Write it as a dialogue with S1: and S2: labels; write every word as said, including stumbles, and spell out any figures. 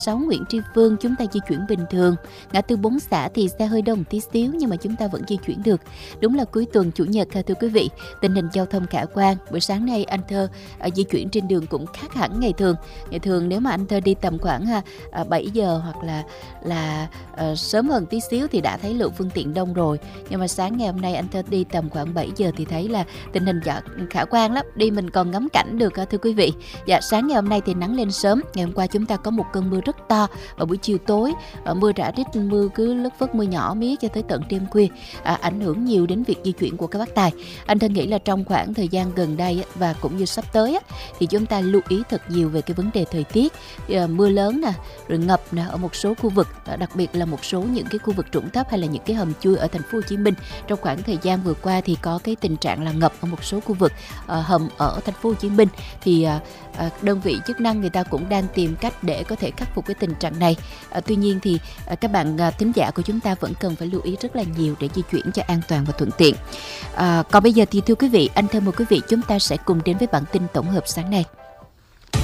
S1: sáu Nguyễn Tri Phương chúng ta di chuyển bình thường. Ngã tư Bốn Xã thì xe hơi đông tí xíu nhưng mà chúng ta vẫn di chuyển được. Đúng là cuối tuần chủ nhật thưa quý vị, tình hình giao thông khả quan. Buổi sáng nay anh Thơ à, di chuyển trên đường cũng khác hẳn ngày thường. Ngày thường nếu mà anh Thơ đi tầm khoảng à, bảy giờ hoặc là là à, sớm hơn tí xíu thì đã thấy lượng phương tiện đông rồi. Nhưng mà sáng ngày hôm nay anh Thơ đi tầm khoảng bảy giờ thì thấy là tình hình dạ, khả quan lắm. Đi mình còn ngắm cảnh được thưa quý vị. Dạ, sáng ngày hôm nay thì nắng lên sớm. Ngày hôm qua chúng ta có một cơn mưa rất to vào buổi chiều tối, à, mưa rã rít, mưa cứ lất phất, mưa nhỏ mía cho tới tận đêm khuya, à, ảnh hưởng nhiều đến việc di chuyển của các bác tài. Anh Thân nghĩ là trong khoảng thời gian gần đây và cũng như sắp tới thì chúng ta lưu ý thật nhiều về cái vấn đề thời tiết, à, mưa lớn nè, rồi ngập nè ở một số khu vực, à, đặc biệt là một số những cái khu vực trũng thấp hay là những cái hầm chui ở thành phố Hồ Chí Minh. Trong khoảng thời gian vừa qua thì có cái tình trạng là ngập ở một số khu vực à, hầm ở thành phố Hồ Chí Minh, thì à, à, đơn vị chức năng người ta cũng đang tìm cách để có thể khắc phục cái tình trạng này. À, tuy nhiên thì à, các bạn à, thính giả của chúng ta vẫn cần phải lưu ý rất là nhiều để di chuyển cho an toàn và thuận tiện. À, còn bây giờ thì thưa quý vị, anh Thơ mời quý vị chúng ta sẽ cùng đến với bản tin tổng hợp sáng nay.